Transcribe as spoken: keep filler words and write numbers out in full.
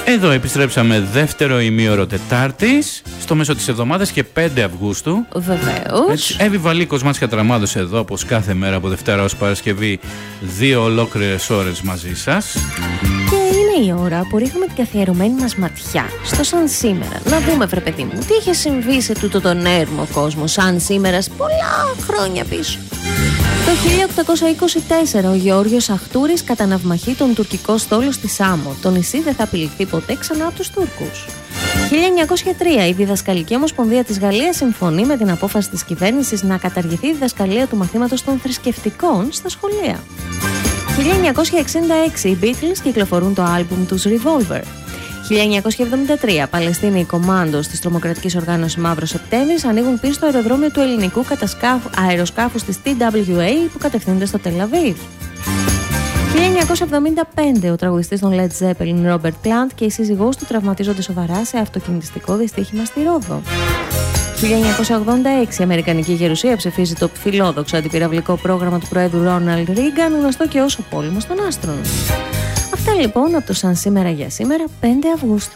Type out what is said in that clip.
Εδώ επιστρέψαμε δεύτερο ημίωρο Τετάρτης, στο μέσο της εβδομάδας και πέντε Αυγούστου. Βεβαίως. Εύη Βαλίκος, Μάτς Κατραμάδος εδώ, όπως κάθε μέρα από Δευτέρα ως Παρασκευή, δύο ολόκληρες ώρες μαζί σας. Και είναι η ώρα που ρίχνουμε την καθιερωμένη μας ματιά στο σαν σήμερα. Να δούμε, βρε παιδί μου, τι είχε συμβεί σε τούτο τον έρμο κόσμο σαν σήμερα πολλά χρόνια πίσω. Το χίλια οκτακόσια είκοσι τέσσερα ο Γεώργιος Αχτούρης καταναυμαχεί τον τουρκικό στόλο στη Σάμο. Το νησί δεν θα απειληθεί ποτέ ξανά από τους Τούρκους. χίλια εννιακόσια τρία η Διδασκαλική Ομοσπονδία της Γαλλίας συμφωνεί με την απόφαση της κυβέρνησης να καταργηθεί η διδασκαλία του μαθήματος των θρησκευτικών στα σχολεία. χίλια εννιακόσια εξήντα έξι οι Beatles κυκλοφορούν το άλμπουμ τους Revolver. χίλια εννιακόσια εβδομήντα τρία Παλαιστίνοι κομμάντος της τρομοκρατικής οργάνωσης Μαύρος Σεπτέμβρης ανοίγουν πίσω στο αεροδρόμιο του ελληνικού κατασκάφου, αεροσκάφους της τι ντάμπλιου έι που κατευθύνεται στο Τελ Αβίβ. χίλια εννιακόσια εβδομήντα πέντε ο τραγουδιστής των Led Zeppelin Robert Plant και η σύζυγός του τραυματίζονται σοβαρά σε αυτοκινητιστικό δυστύχημα στη Ρόδο. χίλια εννιακόσια ογδόντα έξι η Αμερικανική Γερουσία ψηφίζει το φιλόδοξο αντιπυραυλικό πρόγραμμα του Προέδρου Ρόναλντ Ρίγκαν, γνωστό και ως ο πόλεμος των άστρων. Αυτά λοιπόν από το σαν σήμερα για σήμερα, πέντε Αυγούστου.